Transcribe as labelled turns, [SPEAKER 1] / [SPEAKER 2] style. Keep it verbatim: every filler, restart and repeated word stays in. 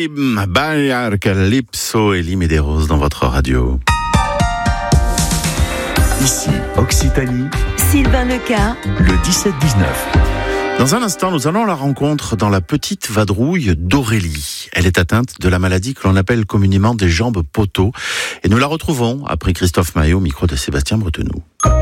[SPEAKER 1] Rim, Bayar, Calypso et Medeiros dans votre radio.
[SPEAKER 2] Ici, Occitanie,
[SPEAKER 3] Sylvain Leca,
[SPEAKER 2] le dix-sept dix-neuf.
[SPEAKER 1] Dans un instant, nous allons à la rencontre dans la petite vadrouille d'Aurélie. Elle est atteinte de la maladie que l'on appelle communément des jambes poteaux. Et nous la retrouvons après Christophe Maé au micro de Sébastien Bretenoux.